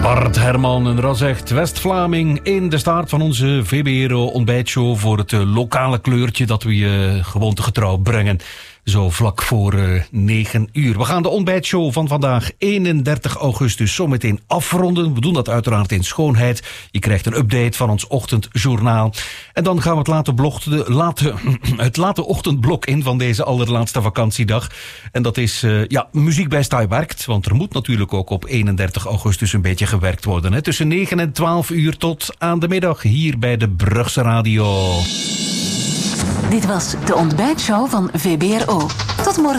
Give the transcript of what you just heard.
Bart Herman, een ras echt West-Vlaming in de staart van onze VBRO ontbijtshow voor het lokale kleurtje dat we je gewoontegetrouw brengen. Zo vlak voor 9 uur. We gaan de ontbijtshow van vandaag 31 augustus zometeen afronden. We doen dat uiteraard in schoonheid. Je krijgt een update van ons ochtendjournaal. En dan gaan we het late ochtendblok in van deze allerlaatste vakantiedag. En dat is muziek bij Stay Werkt. Want er moet natuurlijk ook op 31 augustus een beetje gewerkt worden. Hè? Tussen 9 en 12 uur tot aan de middag hier bij de Brugse Radio. Dit was de ontbijtshow van VBRO. Tot morgen.